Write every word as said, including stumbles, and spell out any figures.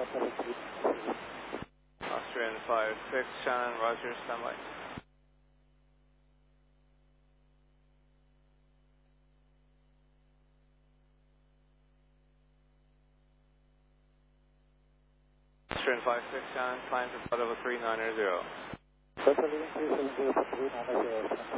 Austrian five six, Shannon, Roger, standby. Austrian five six, Shannon, climb to flight level three nine zero.